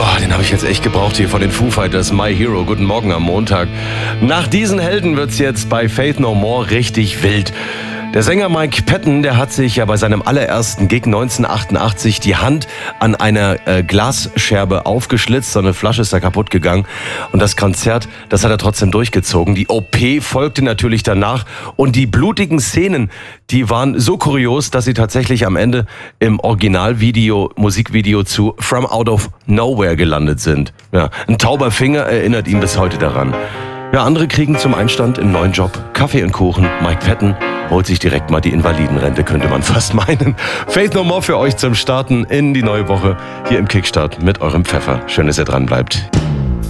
Boah, den habe ich jetzt echt gebraucht hier von den Foo Fighters, My Hero. Guten Morgen am Montag. Nach diesen Helden wird's jetzt bei Faith No More richtig wild. Der Sänger Mike Patton, der hat sich ja bei seinem allerersten Gig 1988 die Hand an einer Glasscherbe aufgeschlitzt. So eine Flasche ist da kaputt gegangen. Und das Konzert, das hat er trotzdem durchgezogen. Die OP folgte natürlich danach. Und die blutigen Szenen, die waren so kurios, dass sie tatsächlich am Ende im Originalvideo, Musikvideo zu From Out of Nowhere gelandet sind. Ja, ein tauber Finger erinnert ihn bis heute daran. Ja, andere kriegen zum Einstand im neuen Job Kaffee und Kuchen. Mike Patton holt sich direkt mal die Invalidenrente, könnte man fast meinen. Faith No More für euch zum Starten in die neue Woche hier im Kickstart mit eurem Pfeffer. Schön, dass ihr dran bleibt.